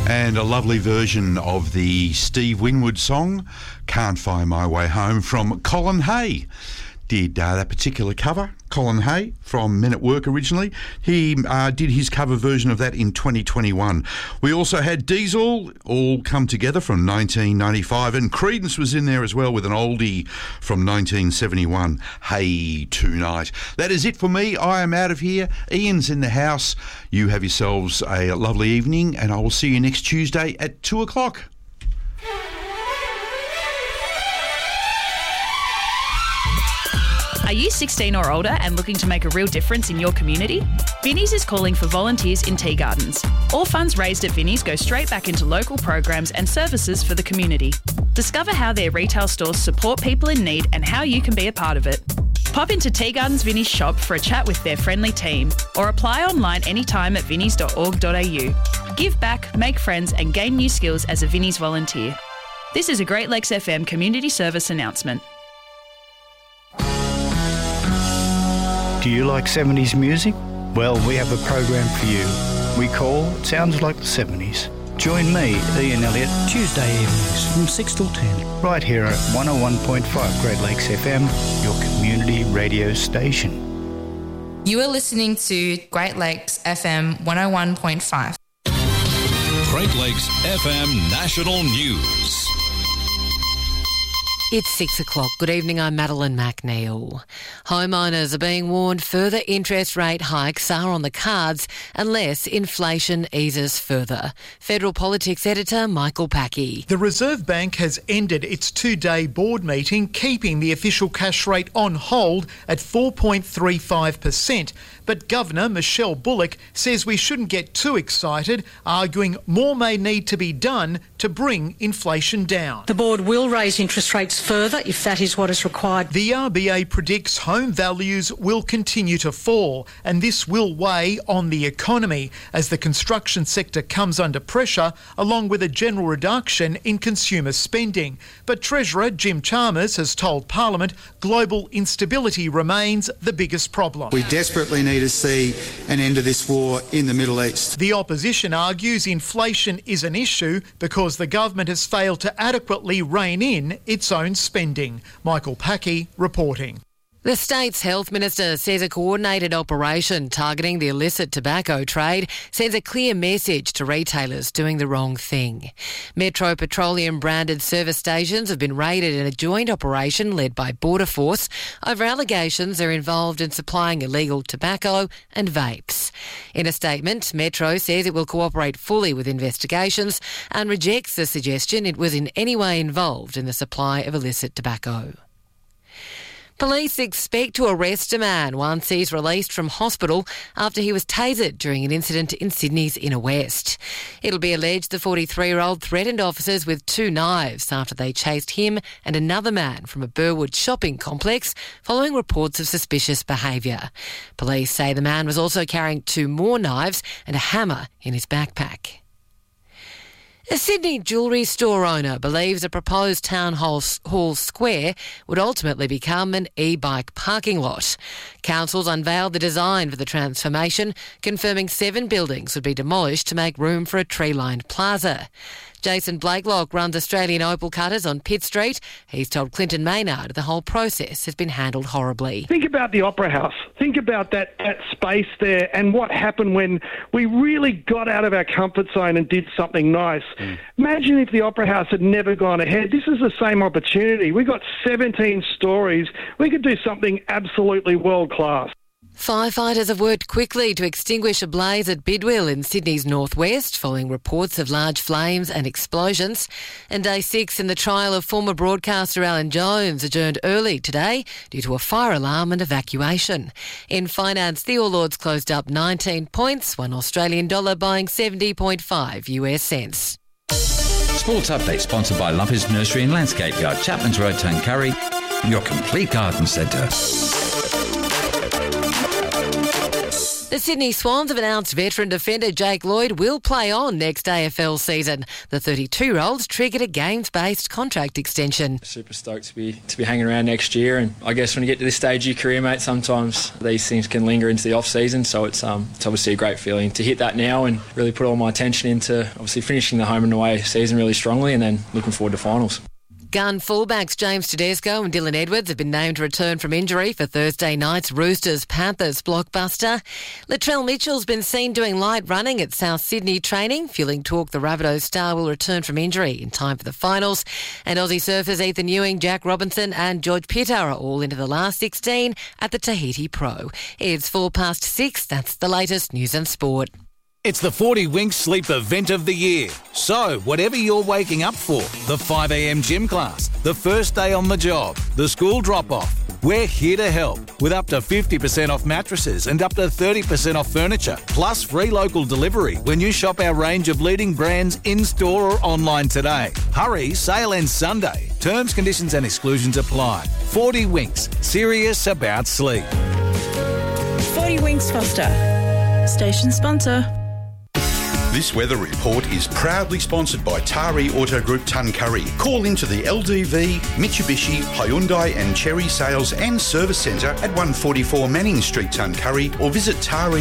And a lovely version of the Steve Winwood song, Can't Find My Way Home, from Colin Hay. Did that particular cover, Colin Hay from Men at Work originally. He did his cover version of that in 2021. We also had Diesel, All Come Together from 1995, and Creedence was in there as well with an oldie from 1971, Hey Tonight. That is it for me. I am out of here. Ian's in the house. You have yourselves a lovely evening, and I will see you next Tuesday at 2 o'clock. Are you 16 or older and looking to make a real difference in your community? Vinnie's is calling for volunteers in tea gardens. All funds raised at Vinnie's go straight back into local programs and services for the community. Discover how their retail stores support people in need and how you can be a part of it. Pop into Tea Gardens Vinnie's shop for a chat with their friendly team, or apply online anytime at vinnies.org.au. Give back, make friends and gain new skills as a Vinnie's volunteer. This is a Great Lakes FM community service announcement. Do you like 70s music? Well, we have a program for you. We call Sounds Like the 70s. Join me, Ian Elliott, Tuesday evenings from 6 till 10. Right here at 101.5 Great Lakes FM, your community radio station. You are listening to Great Lakes FM 101.5. Great Lakes FM National News. It's 6 o'clock. Good evening, I'm Madeline McNeil. Homeowners are being warned further interest rate hikes are on the cards unless inflation eases further. Federal Politics Editor Michael Packey. The Reserve Bank has ended its two-day board meeting, keeping the official cash rate on hold at 4.35%. But Governor Michelle Bullock says we shouldn't get too excited, arguing more may need to be done to bring inflation down. The board will raise interest rates further if that is what is required. The RBA predicts home values will continue to fall, and this will weigh on the economy as the construction sector comes under pressure, along with a general reduction in consumer spending. But Treasurer Jim Chalmers has told Parliament global instability remains the biggest problem. We desperately need to see an end to this war in the Middle East. The opposition argues inflation is an issue because the government has failed to adequately rein in its own spending. Michael Packey reporting. The state's health minister says a coordinated operation targeting the illicit tobacco trade sends a clear message to retailers doing the wrong thing. Metro Petroleum branded service stations have been raided in a joint operation led by Border Force over allegations they're involved in supplying illegal tobacco and vapes. In a statement, Metro says it will cooperate fully with investigations and rejects the suggestion it was in any way involved in the supply of illicit tobacco. Police expect to arrest a man once he's released from hospital after he was tasered during an incident in Sydney's Inner West. It'll be alleged the 43-year-old threatened officers with 2 knives after they chased him and another man from a Burwood shopping complex following reports of suspicious behaviour. Police say the man was also carrying 2 more knives and a hammer in his backpack. A Sydney jewellery store owner believes a proposed town hall square would ultimately become an e-bike parking lot. Councils unveiled the design for the transformation, confirming 7 buildings would be demolished to make room for a tree-lined plaza. Jason Blakelock runs Australian Opal Cutters on Pitt Street. He's told Clinton Maynard the whole process has been handled horribly. Think about the Opera House. Think about that space there and what happened when we really got out of our comfort zone and did something nice. Imagine if the Opera House had never gone ahead. This is the same opportunity. We've got 17 stories. We could do something absolutely world-class. Firefighters have worked quickly to extinguish a blaze at Bidwell in Sydney's northwest following reports of large flames and explosions. And day 6 in the trial of former broadcaster Alan Jones adjourned early today due to a fire alarm and evacuation. In finance, the All Ords closed up 19 points, one Australian dollar buying 70.5 US cents. Sports update sponsored by Lumpy's Nursery and Landscape Yard, Chapman's Road, Tuncurry, your complete garden centre. The Sydney Swans have announced veteran defender Jake Lloyd will play on next AFL season. The 32-year-old triggered a games-based contract extension. Super stoked to be hanging around next year, and I guess when you get to this stage of your career, mate, sometimes these things can linger into the off-season, so it's obviously a great feeling to hit that now and really put all my attention into obviously finishing the home and away season really strongly and then looking forward to finals. Gun fullbacks James Tedesco and Dylan Edwards have been named to return from injury for Thursday night's Roosters-Panthers blockbuster. Latrell Mitchell's been seen doing light running at South Sydney training, fueling talk the Rabbitohs star will return from injury in time for the finals. And Aussie surfers Ethan Ewing, Jack Robinson and George Pitta are all into the last 16 at the Tahiti Pro. It's 6:04. That's the latest news and sport. It's the 40 Winks Sleep event of the year. So, whatever you're waking up for, the 5 a.m. gym class, the first day on the job, the school drop-off, we're here to help with up to 50% off mattresses and up to 30% off furniture, plus free local delivery when you shop our range of leading brands in-store or online today. Hurry, sale ends Sunday. Terms, conditions and exclusions apply. 40 Winks, serious about sleep. 40 Winks Foster, station sponsor. This weather report is proudly sponsored by Tari Auto Group Tuncurry. Call into the LDV, Mitsubishi, Hyundai and Cherry Sales and Service Centre at 144 Manning Street, Tuncurry, or visit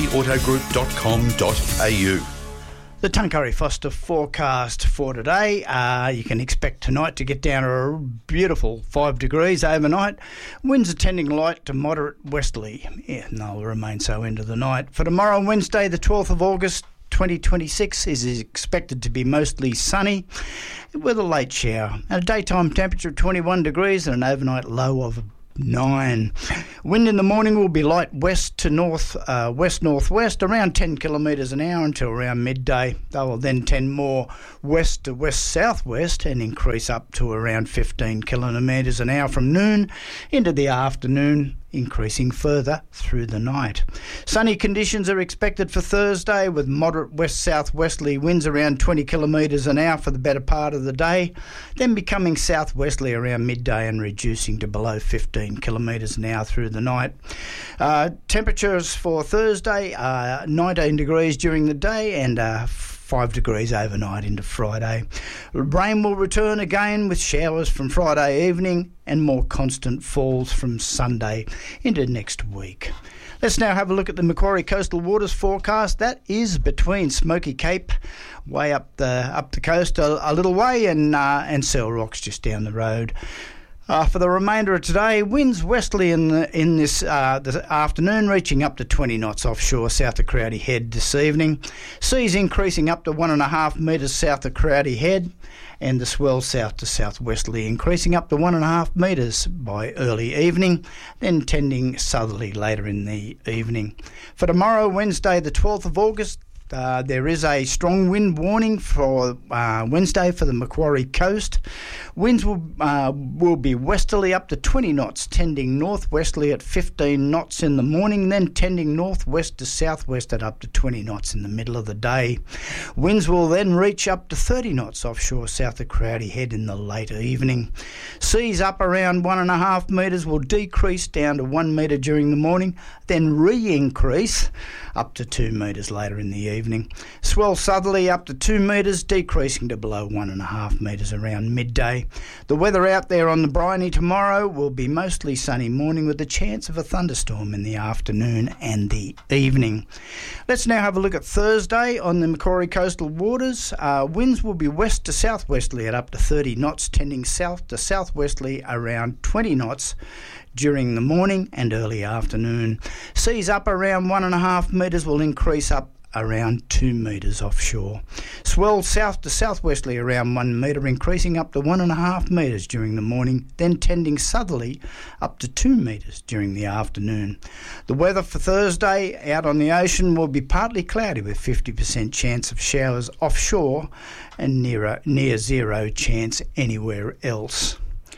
tariautogroup.com.au. The Tuncurry Foster forecast for today. You can expect tonight to get down to a beautiful 5 degrees overnight. Winds are tending light to moderate westerly. And they'll remain so into the night. For tomorrow, Wednesday, the 12th of August, 2026 is expected to be mostly sunny with a late shower. A daytime temperature of 21 degrees and an overnight low of 9. Wind in the morning will be light west to north, west-northwest, around 10 kilometres an hour until around midday. They will then tend more west to west-southwest and increase up to around 15 kilometres an hour from noon into the afternoon, increasing further through the night. Sunny conditions are expected for Thursday with moderate west-southwesterly winds around 20 kilometres an hour for the better part of the day, then becoming southwesterly around midday and reducing to below 15 kilometres an hour through the night. Temperatures for Thursday are 19 degrees during the day and 5 degrees overnight into Friday. Rain will return again with showers from Friday evening and more constant falls from Sunday into next week. Let's now have a look at the Macquarie Coastal Waters forecast. That is between Smoky Cape, way up the coast a little way, and Seal Rocks just down the road. For the remainder of today, winds westerly in this afternoon, reaching up to 20 knots offshore south of Crowdy Head this evening. Seas increasing up to 1.5 metres south of Crowdy Head, and the swell south to southwesterly increasing up to 1.5 metres by early evening, then tending southerly later in the evening. For tomorrow, Wednesday the 12th of August, there is a strong wind warning for Wednesday for the Macquarie coast. Winds will be westerly up to 20 knots, tending northwesterly at 15 knots in the morning, then tending northwest to southwest at up to 20 knots in the middle of the day. Winds will then reach up to 30 knots offshore south of Crowdy Head in the late evening. Seas up around 1.5 metres will decrease down to 1 metre during the morning, then re-increase up to 2 metres later in the evening. Swell southerly up to 2 metres, decreasing to below 1.5 metres around midday. The weather out there on the Bryony tomorrow will be mostly sunny morning with a chance of a thunderstorm in the afternoon and the evening. Let's now have a look at Thursday on the Macquarie Coastal Waters. Winds will be west to southwesterly at up to 30 knots, tending south to southwesterly around 20 knots during the morning and early afternoon. Seas up around 1.5 metres will increase up around 2 metres offshore. Swell south to southwesterly around 1 metre, increasing up to 1.5 metres during the morning, then tending southerly up to 2 metres during the afternoon. The weather for Thursday out on the ocean will be partly cloudy with 50% chance of showers offshore and near zero chance anywhere else.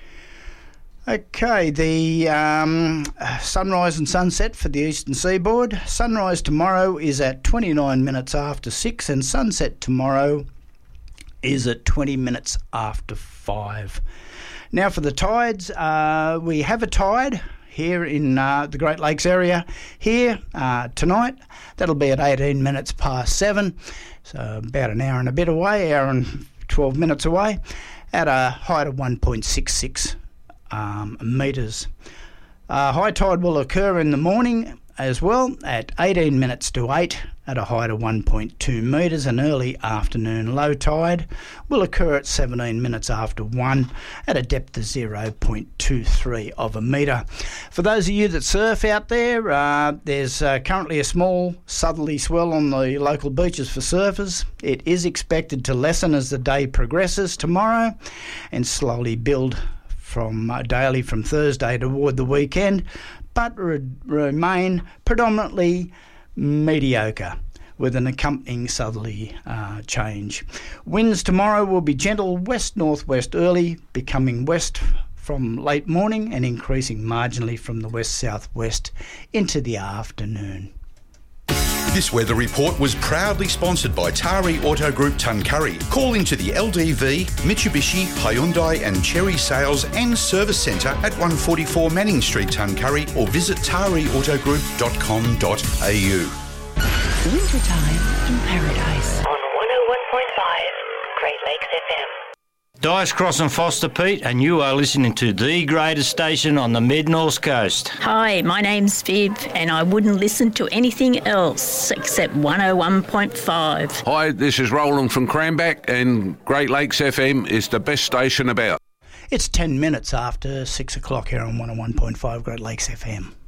Okay, the sunrise and sunset for the eastern seaboard. Sunrise tomorrow is at 29 minutes after 6 and sunset tomorrow is at 20 minutes after 5. Now for the tides, we have a tide here in the Great Lakes area here tonight. That'll be at 18 minutes past 7, so about an hour and a bit away, hour and 12 minutes away, at a height of 1.66 metres. High tide will occur in the morning as well at 18 minutes to 8 at a height of 1.2 metres. An early afternoon low tide will occur at 17 minutes after 1 at a depth of 0.23 of a metre. For those of you that surf out there, there's currently a small southerly swell on the local beaches for surfers. It is expected to lessen as the day progresses tomorrow and slowly build from daily from Thursday toward the weekend, but remain predominantly mediocre with an accompanying southerly change. Winds tomorrow will be gentle west-northwest early, becoming west from late morning and increasing marginally from the west-southwest into the afternoon. This weather report was proudly sponsored by Tari Auto Group Tuncurry. Call into the LDV, Mitsubishi, Hyundai and Cherry Sales and Service Centre at 144 Manning Street, Tuncurry, or visit tariautogroup.com.au. Wintertime in Paradise on 101.5 Great Lakes FM. Dice Cross and Foster Pete, and you are listening to the greatest station on the mid-north coast. Hi, my name's Viv, and I wouldn't listen to anything else except 101.5. Hi, this is Roland from Cranback, and Great Lakes FM is the best station about. It's 10 minutes after 6 o'clock here on 101.5 Great Lakes FM.